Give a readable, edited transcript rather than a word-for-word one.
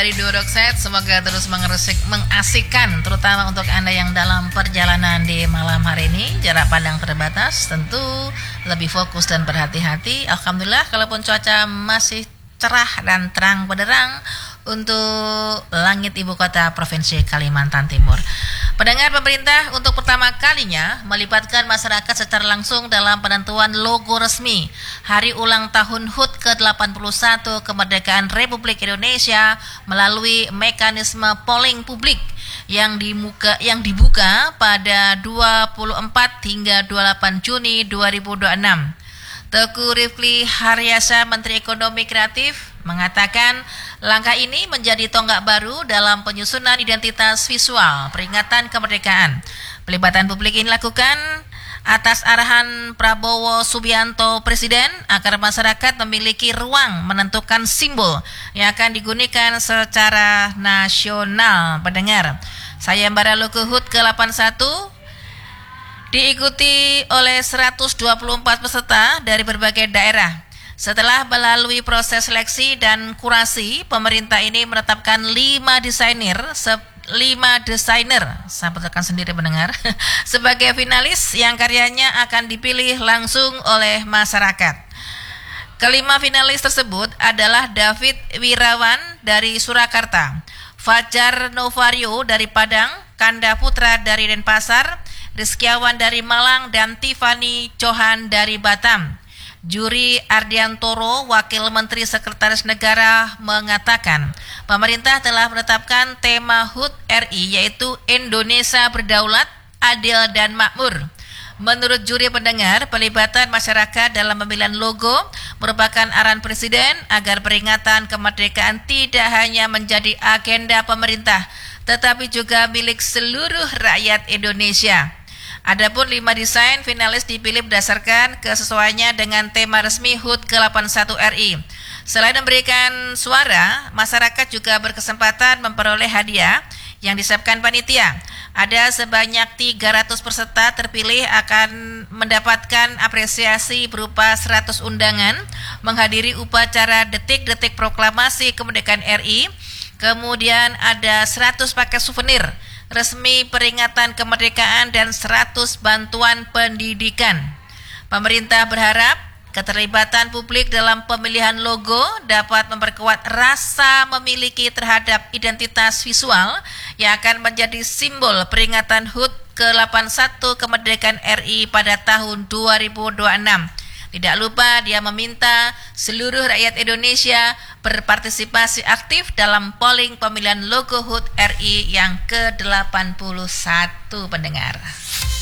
dari Durokset. Semoga terus mengasihkan, terutama untuk Anda yang dalam perjalanan di malam hari ini. Jarak pandang terbatas, tentu lebih fokus dan berhati-hati. Alhamdulillah, kalaupun cuaca masih cerah dan terang benderang untuk langit ibu kota Provinsi Kalimantan Timur. Pendengar, pemerintah untuk pertama kalinya melibatkan masyarakat secara langsung dalam penentuan logo resmi Hari Ulang Tahun HUT ke-81 Kemerdekaan Republik Indonesia melalui mekanisme polling publik yang dibuka pada 24 hingga 28 Juni 2026. Teguh Rifli Haryasa, Menteri Ekonomi Kreatif, mengatakan langkah ini menjadi tonggak baru dalam penyusunan identitas visual peringatan kemerdekaan. Pelibatan publik ini dilakukan atas arahan Prabowo Subianto Presiden agar masyarakat memiliki ruang menentukan simbol yang akan digunakan secara nasional. Pendengar, sayembara logo HUT ke-81 diikuti oleh 124 peserta dari berbagai daerah. Setelah melalui proses seleksi dan kurasi, pemerintah ini menetapkan 5 desainer, saya betulkan sendiri pendengar, sebagai finalis yang karyanya akan dipilih langsung oleh masyarakat. Kelima finalis tersebut adalah David Wirawan dari Surakarta, Fajar Novario dari Padang, Kanda Putra dari Denpasar, Rizkiawan dari Malang, dan Tiffany Johan dari Batam. Juri Ardiantoro, Wakil Menteri Sekretaris Negara, mengatakan pemerintah telah menetapkan tema HUT RI, yaitu Indonesia Berdaulat, Adil dan Makmur. Menurut juri pendengar, pelibatan masyarakat dalam pemilihan logo merupakan arahan Presiden agar peringatan kemerdekaan tidak hanya menjadi agenda pemerintah, tetapi juga milik seluruh rakyat Indonesia. Adapun 5 desain finalis dipilih berdasarkan kesesuaiannya dengan tema resmi HUT ke-81 RI. Selain memberikan suara, masyarakat juga berkesempatan memperoleh hadiah yang disiapkan panitia. Ada sebanyak 300 peserta terpilih akan mendapatkan apresiasi berupa 100 undangan menghadiri upacara detik-detik proklamasi kemerdekaan RI. Kemudian ada 100 paket souvenir resmi peringatan kemerdekaan dan 100 bantuan pendidikan. Pemerintah berharap keterlibatan publik dalam pemilihan logo dapat memperkuat rasa memiliki terhadap identitas visual yang akan menjadi simbol peringatan HUT ke-81 kemerdekaan RI pada tahun 2026. Tidak lupa dia meminta seluruh rakyat Indonesia berpartisipasi aktif dalam polling pemilihan logo HUT RI yang ke-81, pendengar.